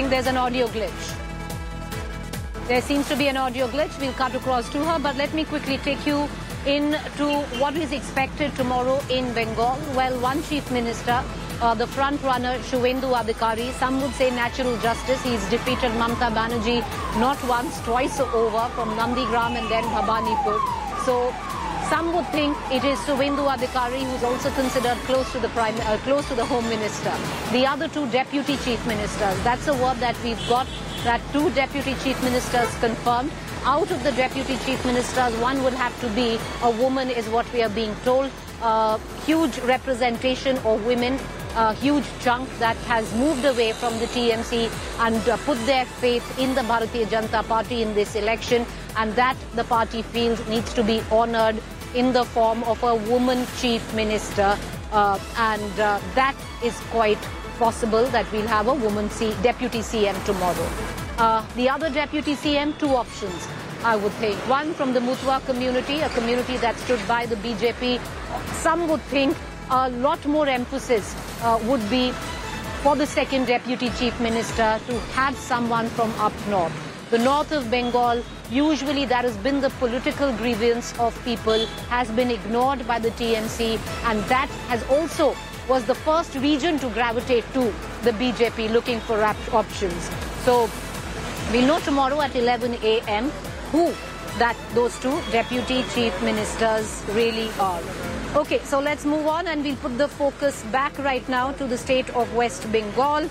think there's an audio glitch. There seems to be an audio glitch. We'll cut across to her, but let me quickly take you into what is expected tomorrow in Bengal. Well, one chief minister, the front runner, Suvendu Adhikari, some would say natural justice. He's defeated Mamata Banerjee not once, twice over from Nandigram and then Bhabanipur. So some would think it is Suvendu Adhikari, who's also considered close to the Home Minister. The other two deputy chief ministers, that's a word that we've got, that two deputy chief ministers confirmed. Out of the deputy chief ministers, one would have to be a woman, is what we are being told. Huge representation of women, a huge chunk that has moved away from the TMC and put their faith in the Bharatiya Janata Party in this election, and that the party feels needs to be honoured in the form of a woman chief minister, and that is quite possible that we'll have a woman deputy CM tomorrow. The other deputy CM, two options, I would think. One from the Mutwa community, a community that stood by the BJP. Some would think a lot more emphasis would be for the second deputy chief minister to have someone from up north. The north of Bengal, usually that has been the political grievance of people, has been ignored by the TMC, and that has also was the first region to gravitate to the BJP looking for options. So we'll know tomorrow at 11 a.m. who those two deputy chief ministers really are. Okay, so let's move on and we'll put the focus back right now to the state of West Bengal.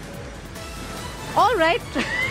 All right.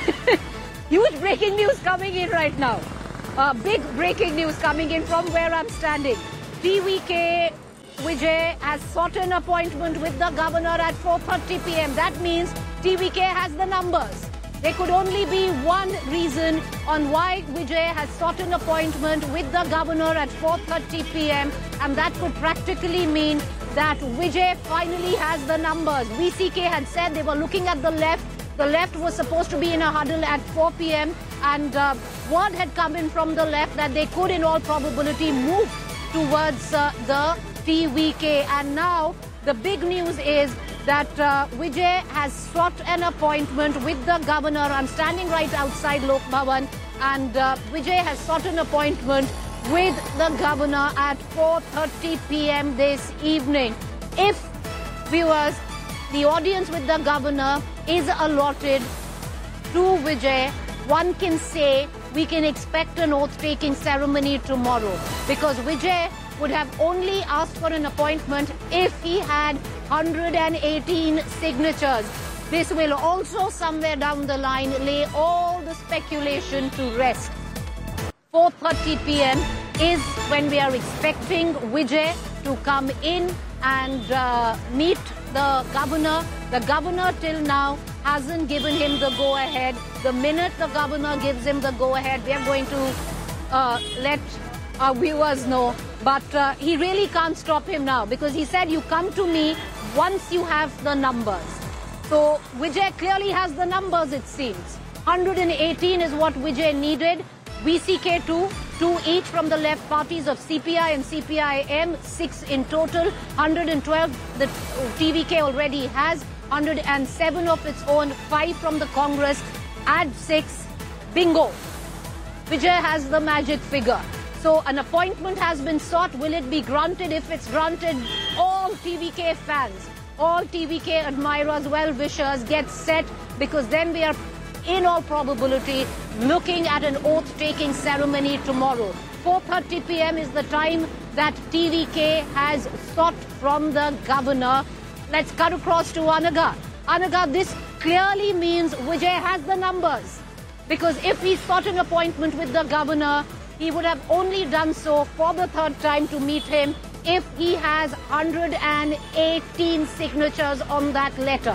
Huge breaking news coming in right now. Big breaking news coming in from where I'm standing. TVK Vijay has sought an appointment with the governor at 4:30 p.m. That means TVK has the numbers. There could only be one reason on why Vijay has sought an appointment with the governor at 4:30 p.m. and that could practically mean that Vijay finally has the numbers. VCK had said they were looking at the left. The left was supposed to be in a huddle at 4 p.m. and word had come in from the left that they could in all probability move towards the TVK. And now the big news is that Vijay has sought an appointment with the governor. I'm standing right outside Lok Bhavan, and Vijay has sought an appointment with the governor at 4:30 p.m. this evening. If, viewers, the audience with the governor is allotted to Vijay, one can say we can expect an oath-taking ceremony tomorrow, because Vijay would have only asked for an appointment if he had 118 signatures. This will also somewhere down the line lay all the speculation to rest. 4:30 p.m. is when we are expecting Vijay to come in and meet the governor. The governor till now hasn't given him the go-ahead. The minute the governor gives him the go-ahead, we are going to let our viewers know. But he really can't stop him now, because he said you come to me once you have the numbers. So Vijay clearly has the numbers, it seems. 118 is what Vijay needed. VCK 2 each from the left parties of CPI and CPIM, 6 in total. 112 the TVK already has, 107 of its own, 5 from the Congress, add 6, bingo. Vijay has the magic figure. So an appointment has been sought. Will it be granted? If it's granted, all TVK fans, all TVK admirers, well-wishers get set, because then we are, in all probability, looking at an oath-taking ceremony tomorrow. 4:30 p.m. is the time that TVK has sought from the governor. Let's cut across to Anaga. Anaga, this clearly means Vijay has the numbers, because if he sought an appointment with the governor, he would have only done so for the third time to meet him if he has 118 signatures on that letter.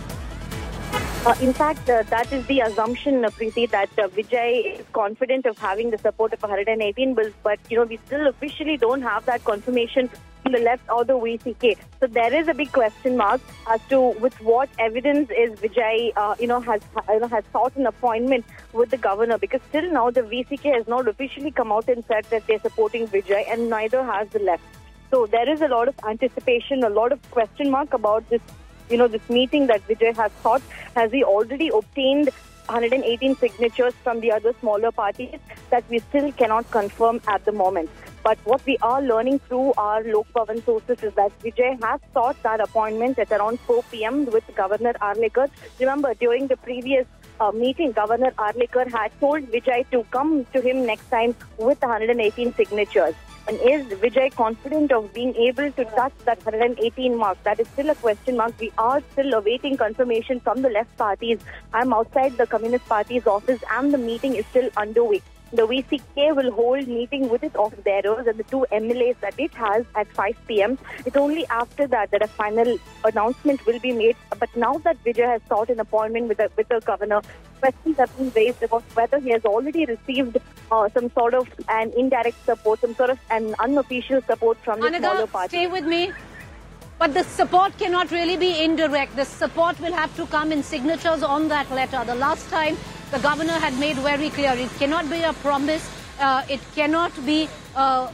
In fact, that is the assumption, Preeti, that Vijay is confident of having the support of 118, but we still officially don't have that confirmation from the left or the VCK. So there is a big question mark as to with what evidence is Vijay, has sought an appointment with the governor, because still now the VCK has not officially come out and said that they're supporting Vijay, and neither has the left. So there is a lot of anticipation, a lot of question mark about this this meeting that Vijay has sought, has he already obtained 118 signatures from the other smaller parties? That we still cannot confirm at the moment. But what we are learning through our Lok Bhavan sources is that Vijay has sought that appointment at around 4 p.m. with Governor Arlekar. Remember, during the previous meeting, Governor Arlekar had told Vijay to come to him next time with 118 signatures. And is Vijay confident of being able to touch that 118 mark? That is still a question mark. We are still awaiting confirmation from the left parties. I'm outside the Communist Party's office and the meeting is still underway. The VCK will hold meeting with its office bearers and the two MLAs that it has at 5 p.m. It's only after that a final announcement will be made. But now that Vijay has sought an appointment with the governor, questions have been raised about whether he has already received some sort of an indirect support, some sort of an unofficial support from the smaller party. Stay with me. But the support cannot really be indirect. The support will have to come in signatures on that letter. The last time the governor had made very clear it cannot be a promise. It cannot be, a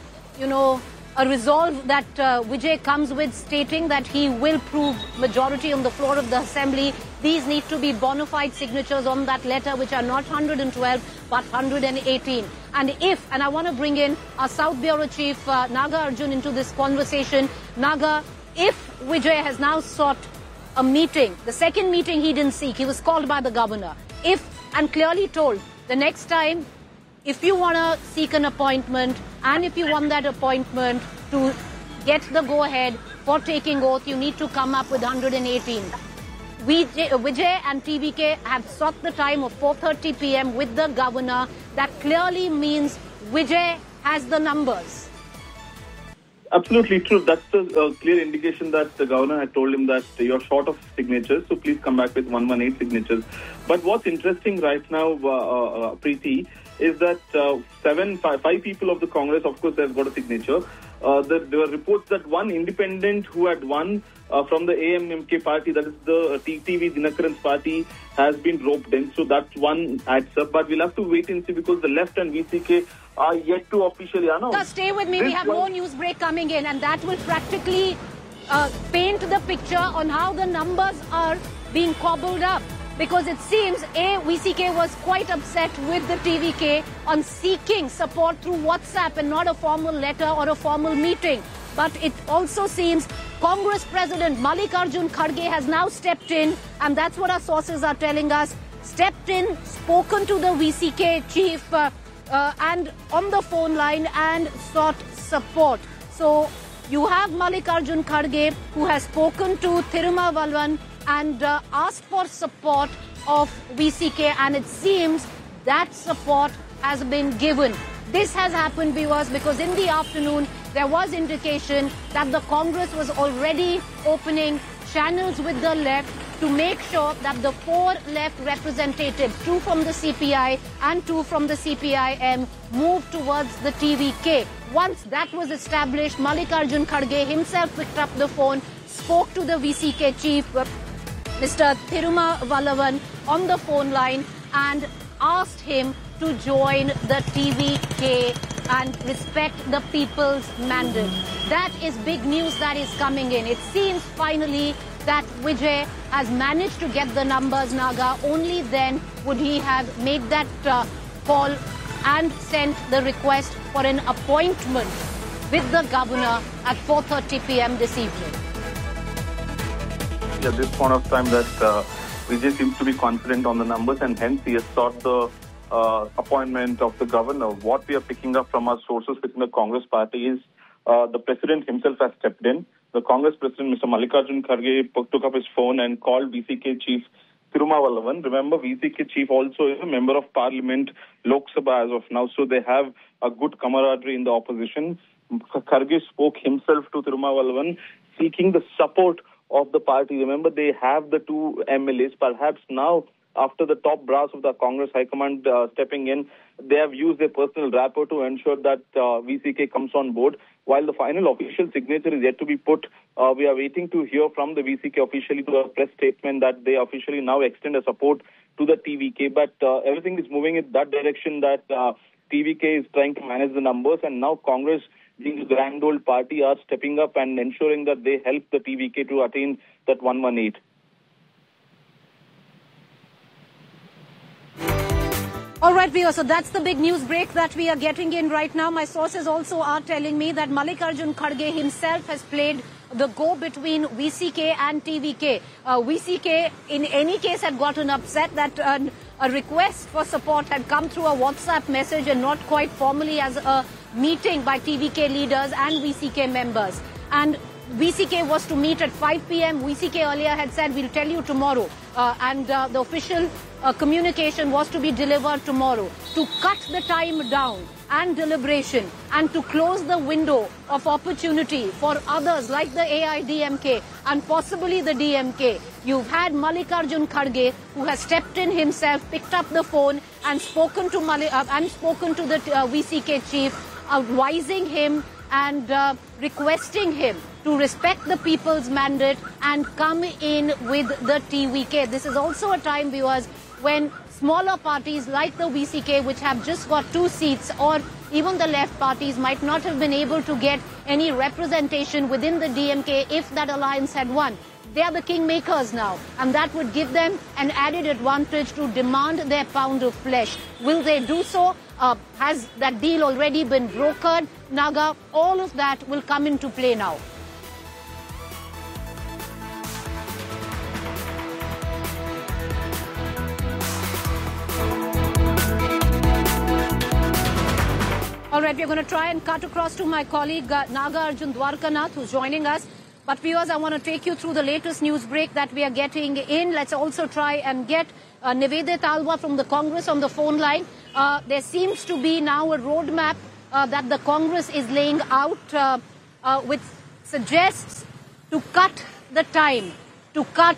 resolve that Vijay comes with stating that he will prove majority on the floor of the assembly. These need to be bona fide signatures on that letter, which are not 112 but 118. And I want to bring in our South Bureau Chief Naga Arjun into this conversation. Naga, if Vijay has now sought a meeting, the second meeting he didn't seek, he was called by the governor. And clearly told, the next time, if you want to seek an appointment and if you want that appointment to get the go-ahead for taking oath, you need to come up with 118. Vijay and TVK have sought the time of 4:30 p.m. with the governor. That clearly means Vijay has the numbers. Absolutely true. That's a clear indication that the governor had told him that you're short of signatures, so please come back with 118 signatures. But what's interesting right now, Preeti, is that five people of the Congress, of course, they've got a signature. There were reports that one independent who had won from the AMMK party, that is the TTV Dinakaran's party, has been roped in. So that's one adds up. But we'll have to wait and see because the left and VCK are yet to officially announce. Just stay with me. We have more news break coming in, and that will practically paint the picture on how the numbers are being cobbled up. Because it seems, VCK was quite upset with the TVK on seeking support through WhatsApp and not a formal letter or a formal meeting. But it also seems Congress President Mallikarjun Kharge has now stepped in, and that's what our sources are telling us, stepped in, spoken to the VCK chief and on the phone line and sought support. So you have Mallikarjun Kharge who has spoken to Thirumavalvan and asked for support of VCK, and it seems that support has been given. This has happened, viewers, because in the afternoon there was indication that the Congress was already opening channels with the left to make sure that the four left representatives, 2 from the CPI and 2 from the CPIM, moved towards the TVK. Once that was established, Mallikarjun Kharge himself picked up the phone, spoke to the VCK chief, Mr. Thirumavalvan, on the phone line and asked him to join the TVK and respect the people's mandate. That is big news that is coming in. It seems finally that Vijay has managed to get the numbers, Naga. Only then would he have made that call and sent the request for an appointment with the governor at 4:30 p.m. this evening. At this point of time that Vijay seems to be confident on the numbers and hence he has sought the appointment of the governor. What we are picking up from our sources within the Congress party is the president himself has stepped in. The Congress president, Mr. Mallikarjun Kharge, took up his phone and called VCK chief Thirumavalvan. Remember, VCK chief also is a member of parliament, Lok Sabha as of now, so they have a good camaraderie in the opposition. Kharge spoke himself to Thirumavalvan, seeking the support of the party. Remember, they have the 2 MLAs. Perhaps now, after the top brass of the Congress High Command stepping in, they have used their personal rapport to ensure that VCK comes on board. While the final official signature is yet to be put, we are waiting to hear from the VCK officially to a press statement that they officially now extend a support to the TVK. But everything is moving in that direction that TVK is trying to manage the numbers, and now Congress, being the grand old party, are stepping up and ensuring that they help the TVK to attain that 118. All right, Vio, so that's the big news break that we are getting in right now. My sources also are telling me that Mallikarjun Kharge himself has played the go between VCK and TVK. VCK, in any case, had gotten upset that a request for support had come through a WhatsApp message and not quite formally as a meeting by TVK leaders and VCK members. And VCK was to meet at 5 p.m. VCK earlier had said, we'll tell you tomorrow. And the official communication was to be delivered tomorrow. To cut the time down and deliberation and to close the window of opportunity for others like the AIDMK and possibly the DMK, you've had Mallikarjun Kharge, who has stepped in himself, picked up the phone and spoken to the VCK chief, advising him and requesting him to respect the people's mandate and come in with the TVK. This is also a time, viewers, when smaller parties like the VCK, which have just got 2 seats, or even the left parties might not have been able to get any representation within the DMK if that alliance had won. They are the kingmakers now, and that would give them an added advantage to demand their pound of flesh. Will they do so? Has that deal already been brokered? Naga, all of that will come into play now. All right, we're going to try and cut across to my colleague Naga Arjun Dwarkanath, who's joining us. But viewers, I want to take you through the latest news break that we are getting in. Let's also try and get Nivedita Alva from the Congress on the phone line. There seems to be now a roadmap that the Congress is laying out, which suggests to cut the time, to cut,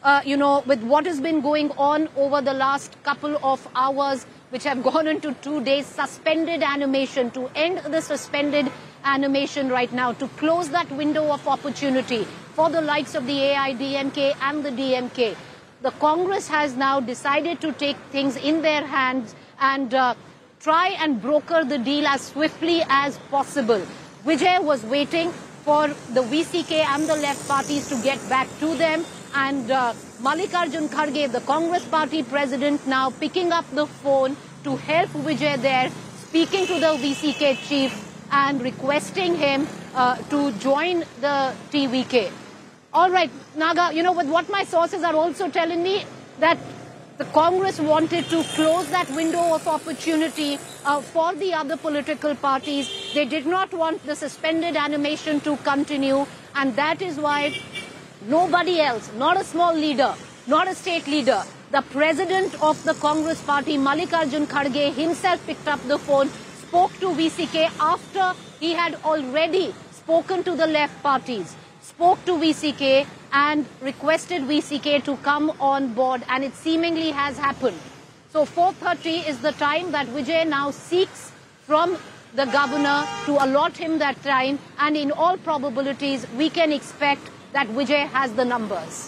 with what has been going on over the last couple of hours, which have gone into 2 days, suspended animation, to end the suspended animation right now, to close that window of opportunity for the likes of the AIDMK and the DMK. The Congress has now decided to take things in their hands and try and broker the deal as swiftly as possible. Vijay was waiting for the VCK and the left parties to get back to them, and Mallikarjun Kharge, the Congress party president, now picking up the phone to help Vijay there, speaking to the VCK chief and requesting him to join the TVK. All right, Naga, with what my sources are also telling me, that the Congress wanted to close that window of opportunity for the other political parties. They did not want the suspended animation to continue, and that is why nobody else, not a small leader, not a state leader, the president of the Congress party, Mallikarjun Kharge, himself picked up the phone, spoke to VCK after he had already spoken to the left parties, spoke to VCK and requested VCK to come on board, and it seemingly has happened. So 4:30 is the time that Vijay now seeks from the governor to allot him that time, and in all probabilities we can expect that Vijay has the numbers.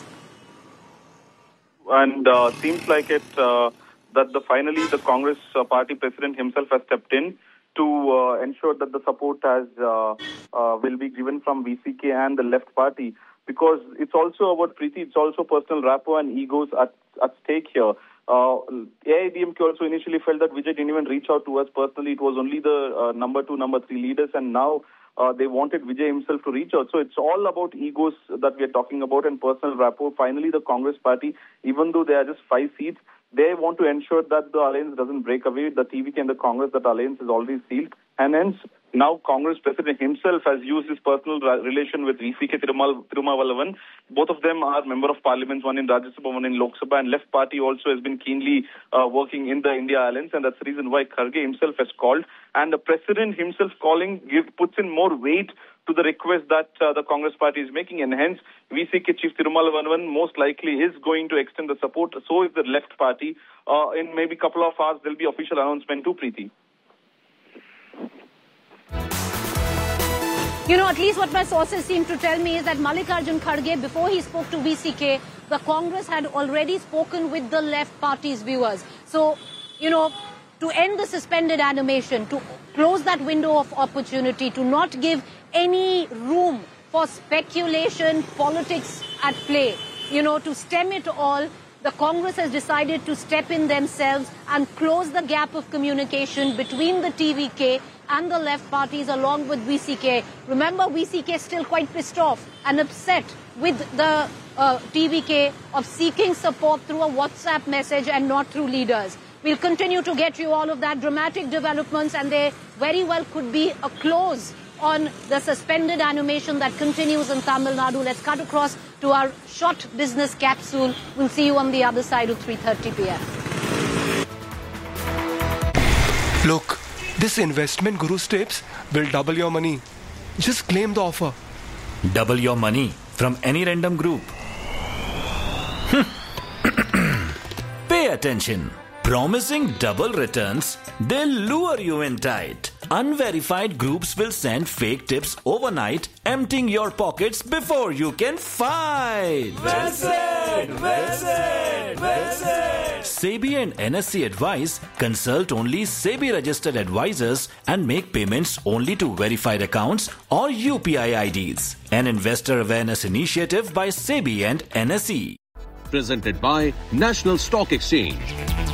And seems like it that finally the Congress party president himself has stepped in to ensure that the support will be given from VCK and the left party, because it's also about Preeti, it's also personal rapport and egos at stake here. AIDMK also initially felt that Vijay didn't even reach out to us personally. It was only the number 2, number 3 leaders, and now they wanted Vijay himself to reach out. So it's all about egos that we are talking about and personal rapport. Finally, the Congress party, even though there are just 5 seats, they want to ensure that the alliance doesn't break away. The TVK and the Congress, that alliance is already sealed. And hence, now Congress president himself has used his personal relation with VCK Tirumavallavan. Both of them are member of parliaments, one in Rajya Sabha, one in Lok Sabha, and left party also has been keenly working in the India alliance, and that's the reason why Kharge himself has called. And the president himself calling puts in more weight to the request that the Congress party is making, and hence VCK Chief Tirumavallavan most likely is going to extend the support. So is the left party. In maybe a couple of hours, there will be official announcement too, Preeti. At least what my sources seem to tell me is that Mallikarjun Kharge, before he spoke to VCK, the Congress had already spoken with the left party's viewers. So, to end the suspended animation, to close that window of opportunity, to not give any room for speculation, politics at play. To stem it all, the Congress has decided to step in themselves and close the gap of communication between the TVK and the left parties along with VCK. Remember, VCK is still quite pissed off and upset with the TVK of seeking support through a WhatsApp message and not through leaders. We'll continue to get you all of that dramatic developments, and they very well could be a close on the suspended animation that continues in Tamil Nadu. Let's cut across to our short business capsule. We'll see you on the other side of 3:30 p.m. Look, this investment Guru's tips will double your money. Just claim the offer. Double your money from any random group. Pay attention. Promising double returns, they'll lure you in tight. Unverified groups will send fake tips overnight, emptying your pockets before you can fight. Well said! Well said! Well said! SEBI and NSE advise consult only SEBI registered advisors and make payments only to verified accounts or UPI IDs. An investor awareness initiative by SEBI and NSE. Presented by National Stock Exchange.